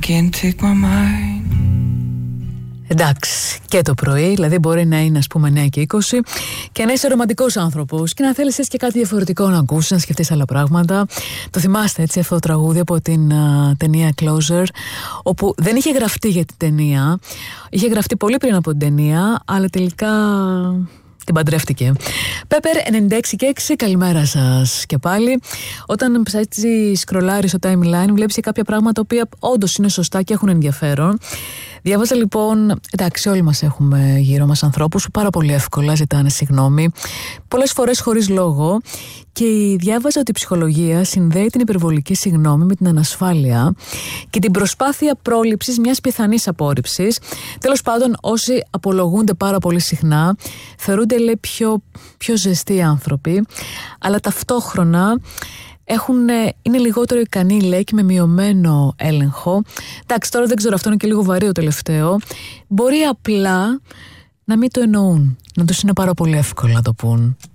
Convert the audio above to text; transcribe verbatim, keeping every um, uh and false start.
can't take my mind. Εντάξει, και το πρωί, δηλαδή μπορεί να είναι ας πούμε εννιά και είκοσι και να είσαι ρομαντικός άνθρωπος και να θέλεις και κάτι διαφορετικό να ακούσεις, να σκεφτείς άλλα πράγματα. Το θυμάστε έτσι αυτό το τραγούδι από την uh, ταινία Closer, όπου δεν είχε γραφτεί για την ταινία, είχε γραφτεί πολύ πριν από την ταινία, αλλά τελικά την παντρεύτηκε. Πέπερ ενενήντα έξι και έξι, καλημέρα σας και πάλι. Όταν έτσι σκρολάρεις στο timeline, βλέπεις και κάποια πράγματα τα οποία όντως είναι σωστά και έχουν ενδιαφέρον. Διάβαζα λοιπόν, εντάξει, όλοι μας έχουμε γύρω μας ανθρώπους που πάρα πολύ εύκολα ζητάνε συγγνώμη, πολλές φορές χωρίς λόγο, και διάβαζα ότι η ψυχολογία συνδέει την υπερβολική συγγνώμη με την ανασφάλεια και την προσπάθεια πρόληψης μιας πιθανής απόρριψης. Τέλος πάντων, όσοι απολογούνται πάρα πολύ συχνά θεωρούνται, λέει, πιο, πιο ζεστοί άνθρωποι, αλλά ταυτόχρονα έχουν, είναι λιγότερο ικανοί, λέει, και με μειωμένο έλεγχο. Εντάξει, τώρα δεν ξέρω, αυτό είναι και λίγο βαρύ το τελευταίο. Μπορεί απλά να μην το εννοούν, να τους είναι πάρα πολύ εύκολο να το πούν.